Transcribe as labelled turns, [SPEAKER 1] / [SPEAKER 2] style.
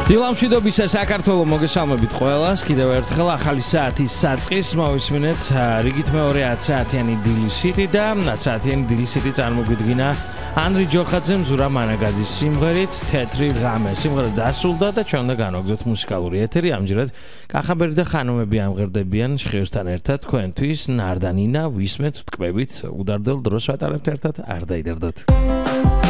[SPEAKER 1] დილამშვიდობისა საქართველოს მოგესალმებით ყველას. კიდევ ერთხელ ახალი საათის საწყის მოვისმინეთ რიგით მეორე 10 საათიანი დილის სიტი და 10 საათიანი დილის სიტი წარმოგვიდგინა ანრი ჯოხაძემ, ზურა მანაგაძის სიმღერით თეთრი ღამე. სიმღერა დასრულდა და ჩვენ უნდა განვაგრძოთ მუსიკალური ეთერი. ამჯერად კახაბერი და ხანუმები ამღერდებიან შხევსთან ერთად თქვენთვის ნარდანინა ვისმეთ ვთქმებით უდარდელ დროს ვატარებთ ერთად არ დაიდარდოთ.